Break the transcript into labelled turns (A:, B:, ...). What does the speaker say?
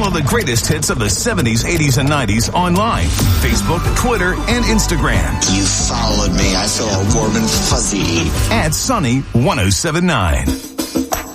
A: Follow the greatest hits of the 70s, 80s, and 90s online. Facebook, Twitter, and Instagram.
B: You followed me. I feel all warm and fuzzy.
A: @Sunny1079.